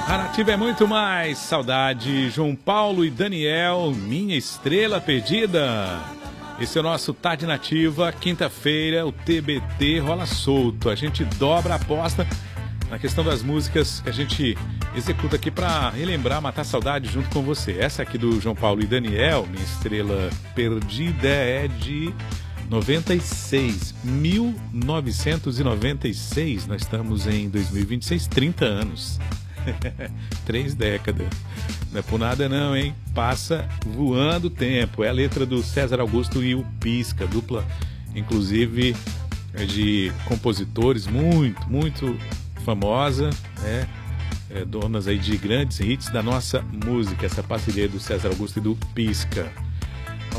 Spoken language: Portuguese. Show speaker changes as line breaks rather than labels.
A Nativa é muito mais. Saudade, João Paulo e Daniel, Minha Estrela Perdida. Esse é o nosso Tarde Nativa. Quinta-feira, o TBT rola solto. A gente dobra a aposta na questão das músicas que a gente executa aqui para relembrar, matar saudade junto com você. Essa aqui do João Paulo e Daniel, Minha Estrela Perdida, é de 96, 1996. Nós estamos em 2026, 30 anos. 3 décadas. Não é por nada não, hein? Passa voando o tempo. É a letra do César Augusto e o Pisca, dupla, inclusive, de compositores muito famosa, né? Donas aí de grandes hits da nossa música, essa parceria do César Augusto e do Pisca.